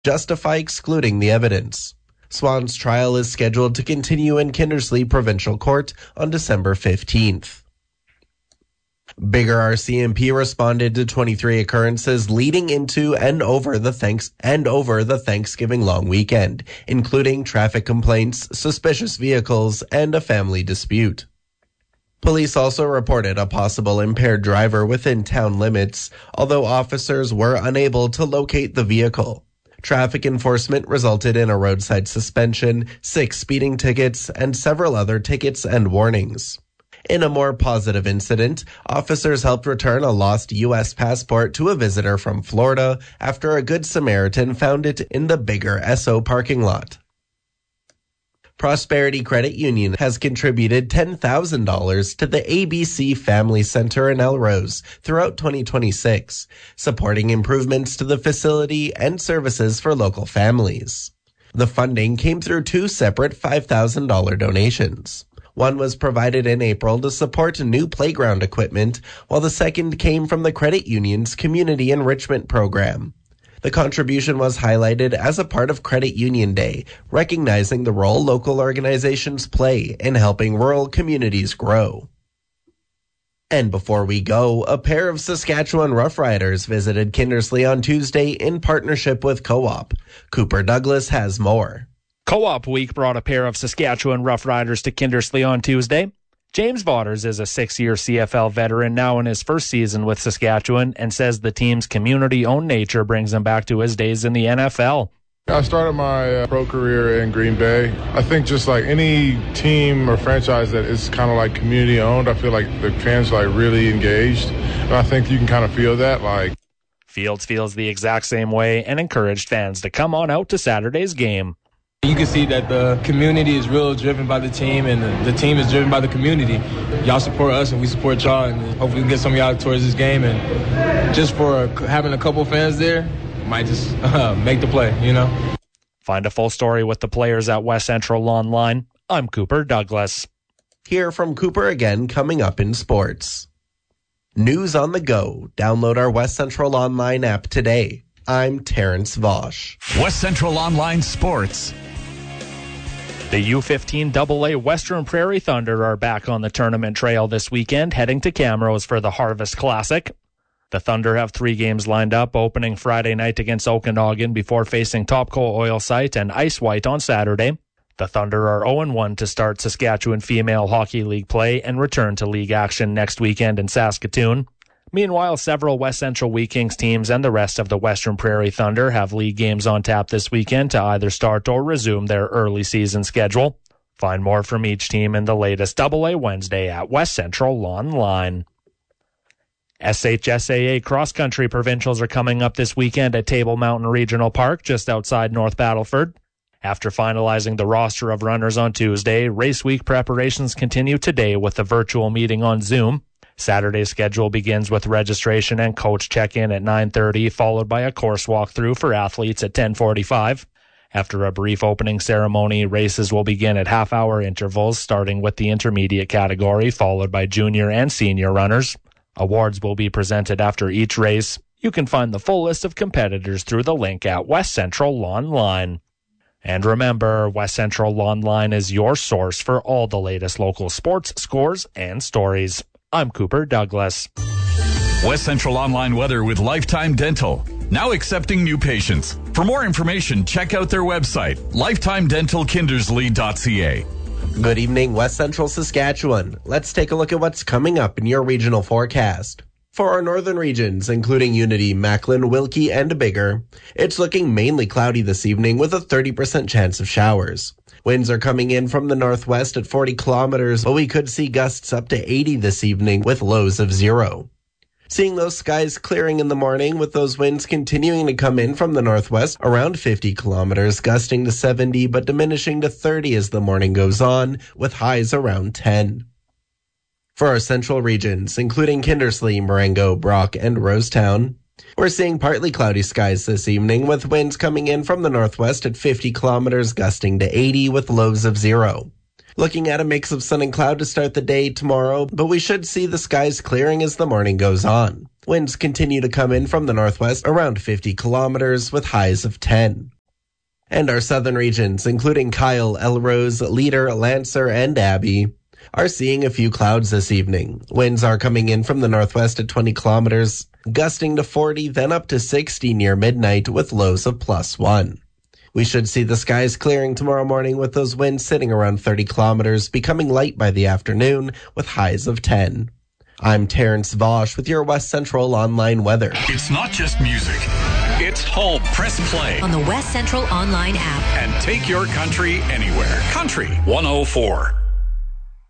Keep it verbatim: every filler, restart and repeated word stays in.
justify excluding the evidence. Swan's trial is scheduled to continue in Kindersley Provincial Court on December fifteenth. Biggar R C M P responded to twenty-three occurrences leading into and over the thanks and over the Thanksgiving long weekend, including traffic complaints, suspicious vehicles, and a family dispute. Police also reported a possible impaired driver within town limits, although officers were unable to locate the vehicle. Traffic enforcement resulted in a roadside suspension, six speeding tickets, and several other tickets and warnings. In a more positive incident, officers helped return a lost U S passport to a visitor from Florida after a Good Samaritan found it in the Biggar Esso parking lot. Prosperity Credit Union has contributed ten thousand dollars to the A B C Family Center in Elrose throughout twenty twenty-six, supporting improvements to the facility and services for local families. The funding came through two separate five thousand dollars donations. One was provided in April to support new playground equipment, while the second came from the credit union's community enrichment program. The contribution was highlighted as a part of Credit Union Day, recognizing the role local organizations play in helping rural communities grow. And before we go, a pair of Saskatchewan Roughriders visited Kindersley on Tuesday in partnership with Co-op. Cooper Douglas has more. Co-op Week brought a pair of Saskatchewan Roughriders to Kindersley on Tuesday. James Vaughters is a six-year C F L veteran now in his first season with Saskatchewan and says the team's community-owned nature brings him back to his days in the N F L. I started my uh, pro career in Green Bay. I think just like any team or franchise that is kind of like community-owned, I feel like the fans are like really engaged. And I think you can kind of feel that. Like Fields feels the exact same way and encouraged fans to come on out to Saturday's game. You can see that the community is real driven by the team, and the, the team is driven by the community. Y'all support us, and we support y'all, and hopefully we can get some of y'all towards this game. And just for having a couple fans there, might just uh, make the play, you know? Find a full story with the players at West Central online. I'm Cooper Douglas. Hear from Cooper again coming up in sports. News on the go. Download our West Central Online app today. I'm Terrence Vosch. West Central Online Sports. The U fifteen double A Western Prairie Thunder are back on the tournament trail this weekend, heading to Camrose for the Harvest Classic. The Thunder have three games lined up, opening Friday night against Okanagan before facing Topco Oil Site and Ice White on Saturday. The Thunder are oh and one to start Saskatchewan Female Hockey League play and return to league action next weekend in Saskatoon. Meanwhile, several West Central Wheat Kings teams and the rest of the Western Prairie Thunder have league games on tap this weekend to either start or resume their early season schedule. Find more from each team in the latest double A Wednesday at West Central Online. S H S A A cross-country provincials are coming up this weekend at Table Mountain Regional Park, just outside North Battleford. After finalizing the roster of runners on Tuesday, race week preparations continue today with a virtual meeting on Zoom. Saturday's schedule begins with registration and coach check-in at nine thirty, followed by a course walkthrough for athletes at ten forty-five. After a brief opening ceremony, races will begin at half-hour intervals, starting with the intermediate category, followed by junior and senior runners. Awards will be presented after each race. You can find the full list of competitors through the link at West Central Online. And remember, West Central Online is your source for all the latest local sports, scores, and stories. I'm Cooper Douglas. West Central Online weather with Lifetime Dental. Now accepting new patients. For more information, check out their website, lifetime dental kindersley dot c a. Good evening, West Central Saskatchewan. Let's take a look at what's coming up in your regional forecast. For our northern regions, including Unity, Macklin, Wilkie, and Biggar, it's looking mainly cloudy this evening with a thirty percent chance of showers. Winds are coming in from the northwest at forty kilometers, but we could see gusts up to eighty this evening with lows of zero. Seeing those skies clearing in the morning with those winds continuing to come in from the northwest around fifty kilometers, gusting to seventy but diminishing to thirty as the morning goes on, with highs around ten. For our central regions, including Kindersley, Marengo, Brock, and Rosetown, we're seeing partly cloudy skies this evening with winds coming in from the northwest at fifty kilometers, gusting to eighty with lows of zero. Looking at a mix of sun and cloud to start the day tomorrow, but we should see the skies clearing as the morning goes on. Winds continue to come in from the northwest around fifty kilometers with highs of ten. And our southern regions, including Kyle, Elrose, Leader, Lancer, and Abbey, are seeing a few clouds this evening. Winds are coming in from the northwest at twenty kilometers, gusting to forty, then up to sixty near midnight with lows of plus one. We should see the skies clearing tomorrow morning with those winds sitting around thirty kilometers, becoming light by the afternoon with highs of ten. I'm Terrence Vosch with your West Central Online weather. It's not just music. It's home. Press play on the West Central Online app and take your country anywhere. Country one oh four.